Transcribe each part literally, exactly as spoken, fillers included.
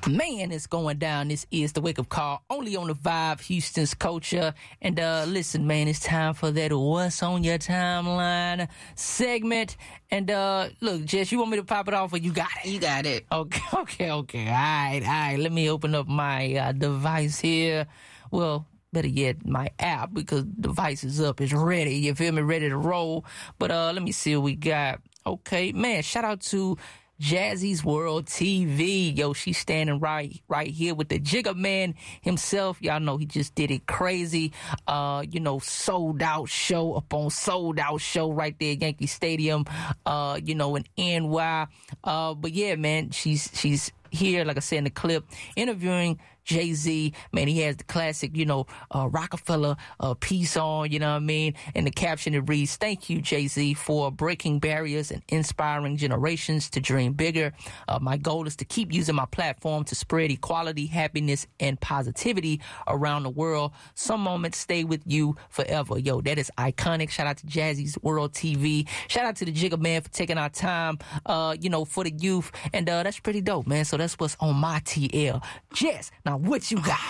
Man, it's going down. This is the Wake Up Call, only on the Vibe, Houston's Culture. And uh listen, man, it's time for that What's on Your Timeline segment. And uh look, Jess, you want me to pop it off or you got it? You got it. Okay, okay, okay. All right, all right. Let me open up my uh, device here. Well, better yet, my app, because the device is up. It's ready. You feel me? Ready to roll. But uh let me see what we got. Okay, man, shout out to Jazzy's World T V. Yo, she's standing right right here with the Jigga Man himself. Y'all know he just did it crazy. Uh, you know, sold out show upon sold out show right there at Yankee Stadium, uh, you know, in N Y. Uh, but yeah, man, she's she's here, like I said in the clip, interviewing Jay-Z. Man, he has the classic, you know, uh, Rockefeller uh, piece on, you know what I mean? And the caption, it reads, "Thank you, Jay-Z, for breaking barriers and inspiring generations to dream bigger. Uh, my goal is to keep using my platform to spread equality, happiness, and positivity around the world. Some moments stay with you forever." Yo, that is iconic. Shout out to Jazzy's World T V. Shout out to the Jigga Man for taking our time, uh, you know, for the youth. And uh, that's pretty dope, man. So that's what's on my T L. Jess, now what you got?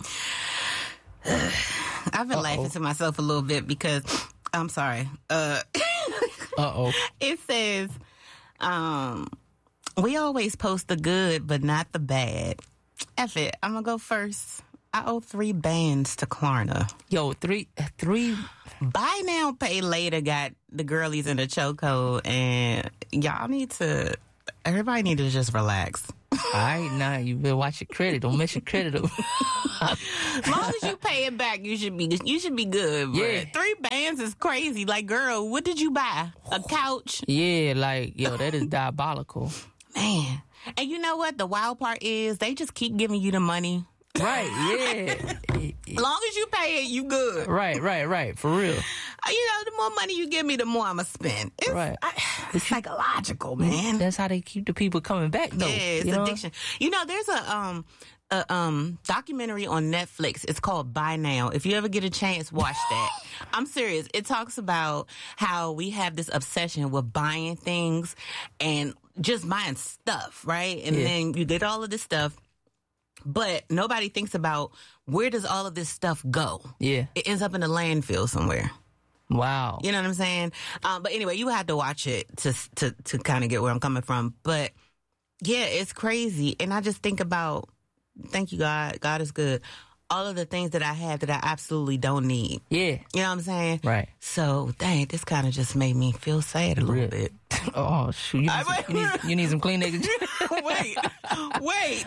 I've been Uh-oh. laughing to myself a little bit because I'm sorry. Uh, Uh-oh. It says, um, we always post the good, but not the bad. F it. I'm going to go first. I owe three bands to Klarna. Yo, three, three. Buy now, pay later got the girlies in the chokehold, and y'all need to, everybody need to just relax. All right, now you better watch your credit. Don't mess your credit up. As long as you pay it back, you should be you should be good. But Yeah. three bands is crazy. Like, girl, what did you buy? A couch? Yeah, like, yo, that is diabolical. Man. And you know what? The wild part is they just keep giving you the money. Right, yeah. As long as you pay it, you good. Right, right, right. For real. Uh, You know, the more money you give me, the more I'm going to spend. It's, Right. I, it's psychological, man. That's how they keep the people coming back, though. Yeah, it's you know? addiction. You know, there's a um a um documentary on Netflix. It's called Buy Now. If you ever get a chance, watch that. I'm serious. It talks about how we have this obsession with buying things and just buying stuff, right? And Yeah. then you get all of this stuff, but nobody thinks about where does all of this stuff go? Yeah. It ends up in a landfill somewhere. Wow. You know what I'm saying? Um, but anyway, you have to watch it to to to kind of get where I'm coming from. But yeah, it's crazy. And I just think about, thank you, God. God is good. All of the things that I have that I absolutely don't need. Yeah. You know what I'm saying? Right. So, dang, this kind of just made me feel sad a little Real. bit. Oh, shoot. You need, I- some, you need, you need some Kleenex? wait, wait.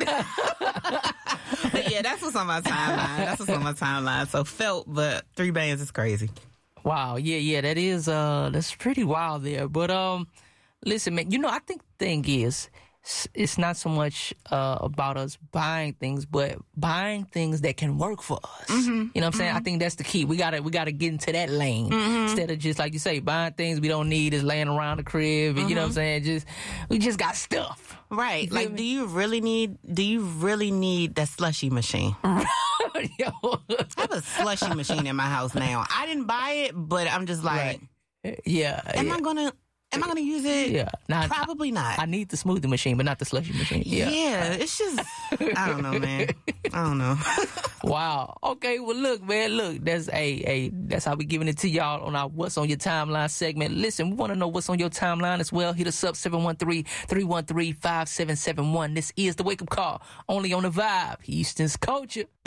But yeah, that's what's on my timeline. That's what's on my timeline. So felt, but three bands is crazy. Wow. Yeah, yeah. That is, uh, that's pretty wild there. But, um, listen, man, you know, I think the thing is, s- it's not so much uh, about us buying things, but buying things that can work for us. You know what I'm saying? I think that's the key. We gotta we gotta get into that lane instead of just, like you say, buying things we don't need, is laying around the crib. And, you know what I'm saying? Just we just got stuff. Right. You feel Like, me? do you really need, do you really need that slushy machine? Yo. I have a slushy machine in my house now. I didn't buy it, but I'm just like, Right. Yeah. am yeah. I gonna, am I gonna use it? Yeah. Nah, Probably not. I need the smoothie machine, but not the slushy machine. yeah. Yeah. It's just, I don't know, man. I don't know. Wow. Okay. Well, look, man. Look, that's a a that's how we giving it to y'all on our What's on Your Timeline segment. Listen, we want to know what's on your timeline as well. Hit us up seven one three, three one three, five seven seven one. This is the Wake Up Call, only on the Vibe, Houston's Culture.